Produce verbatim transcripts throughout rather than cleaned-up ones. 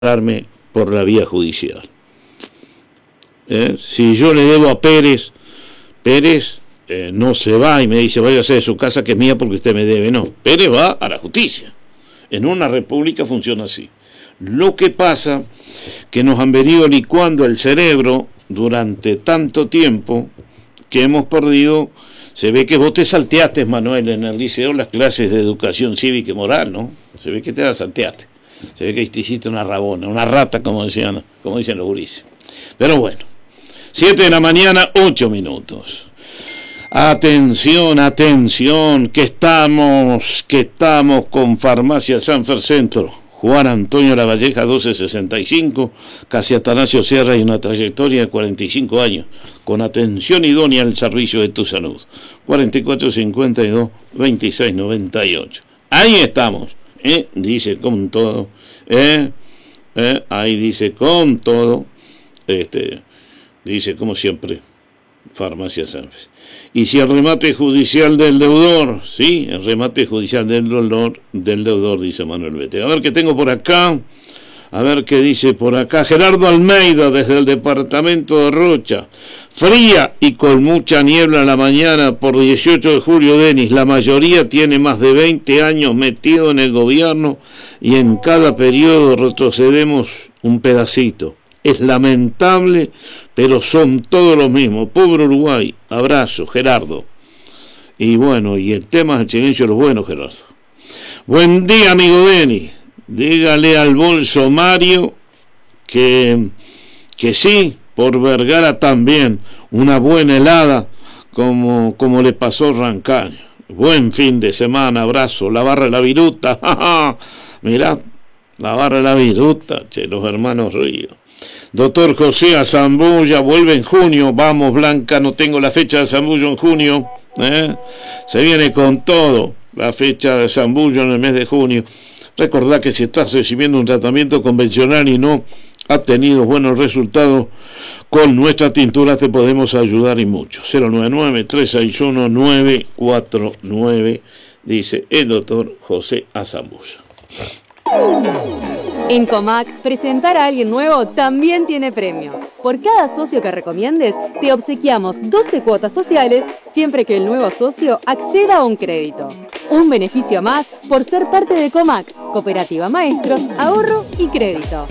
por la vía judicial. ¿Eh? Si yo le debo a Pérez, Pérez eh, no se va y me dice váyase de su casa que es mía porque usted me debe. No, Pérez va a la justicia. En una república funciona así. Lo que pasa que nos han venido licuando el cerebro durante tanto tiempo que hemos perdido. Se ve que vos te salteaste, Manuel, en el liceo las clases de educación cívica y moral, ¿no? Se ve que te las salteaste. Se ve que te hiciste una rabona, una rata, como decían, como dicen los gurises. Pero bueno, siete de la mañana, ocho minutos. Atención, atención, que estamos, que estamos con Farmacia Sanfer Centro. Juan Antonio Lavalleja, doce sesenta y cinco, casi Atanasio Sierra, y una trayectoria de cuarenta y cinco años, con atención idónea al servicio de tu salud. cuarenta y cuatro cincuenta y dos, veintiséis noventa y ocho. Ahí estamos, ¿eh? Dice con todo, ¿eh? ¿Eh? Ahí dice con todo, este, dice como siempre, Farmacia Sanfer. Y si el remate judicial del deudor, sí, el remate judicial del deudor, del deudor, dice Manuel Vete. A ver qué tengo por acá, a ver qué dice por acá. Gerardo Almeida, desde el departamento de Rocha. Fría y con mucha niebla en la mañana por dieciocho de julio, Denis. La mayoría tiene más de veinte años metido en el gobierno y en cada periodo retrocedemos un pedacito. Es lamentable, pero son todos los mismos. Pobre Uruguay, abrazo, Gerardo. Y bueno, y el tema es el silencio de los buenos, Gerardo. Buen día, amigo Denis. Dígale al bolso Mario que, que sí, por Vergara también, una buena helada, como, como le pasó a Rancaño. Buen fin de semana, abrazo. La barra de la viruta, mirá, la barra de la viruta, che, los hermanos Ríos. Doctor José Azambulla vuelve en junio. Vamos, Blanca, no tengo la fecha de Zambullo en junio, ¿eh? Se viene con todo la fecha de Zambullo en el mes de junio. Recordá que si estás recibiendo un tratamiento convencional y no ha tenido buenos resultados, con nuestra tintura te podemos ayudar y mucho. Cero nueve nueve, tres seis uno, nueve cuatro nueve, dice el doctor José Azambulla. En Comac, presentar a alguien nuevo también tiene premio. Por cada socio que recomiendes, te obsequiamos doce cuotas sociales siempre que el nuevo socio acceda a un crédito. Un beneficio más por ser parte de Comac, Cooperativa Maestros, Ahorro y Crédito.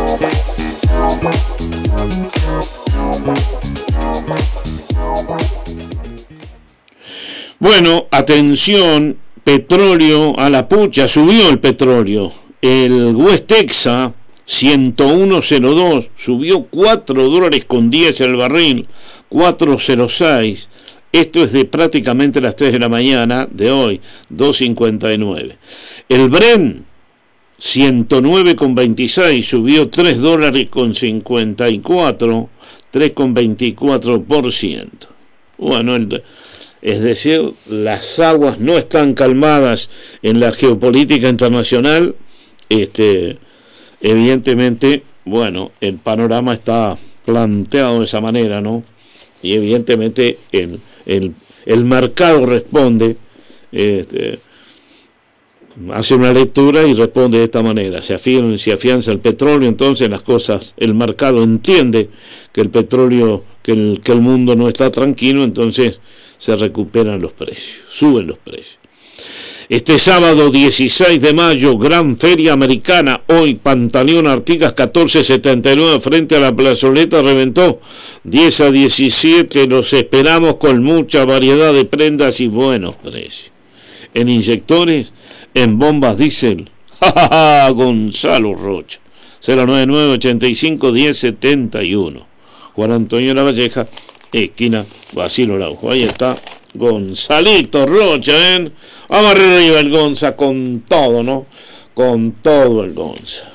Bueno, atención, petróleo a la pucha, subió el petróleo. El West Texas ciento uno punto cero dos subió cuatro dólares con diez el barril, cuatro cero seis. Esto es de prácticamente las tres de la mañana de hoy, dos cincuenta y nueve. El Brent ciento nueve con veintiséis subió tres dólares con cincuenta y cuatro, tres con veinticuatro por ciento. Bueno, el, es decir, las aguas no están calmadas en la geopolítica internacional. Este, evidentemente, bueno, el panorama está planteado de esa manera, ¿no? Y evidentemente el, el, el mercado responde, este, hace una lectura y responde de esta manera. Se afianza, se afianza el petróleo, entonces las cosas, el mercado entiende que el petróleo, que el, que el mundo no está tranquilo, entonces se recuperan los precios, suben los precios. Este sábado dieciséis de mayo, Gran Feria Americana. Hoy, Pantaleón Artigas catorce setenta y nueve frente a la plazoleta reventó. diez a diecisiete, los esperamos con mucha variedad de prendas y buenos precios. En inyectores, en bombas diésel, jajaja, Gonzalo Rocha. cero nueve nueve, ochenta y cinco, diez setenta y uno. Juan Antonio Lavalleja, esquina Basilio Araujo. Ahí está Gonzalito Rocha, ¿eh? Vamos arriba el Gonza con todo, ¿no? Con todo el Gonza.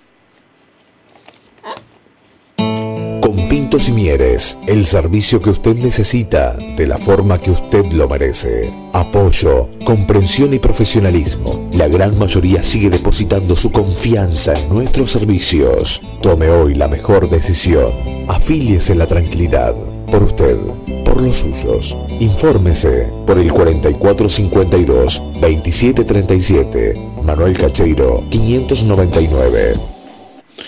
Con Pintos y Mieres, el servicio que usted necesita de la forma que usted lo merece. Apoyo, comprensión y profesionalismo. La gran mayoría sigue depositando su confianza en nuestros servicios. Tome hoy la mejor decisión. Afíliese en la tranquilidad. Por usted, por los suyos. Infórmese por el cuarenta y cuatro cincuenta y dos, veintisiete treinta y siete. Manuel Cacheiro, quinientos noventa y nueve.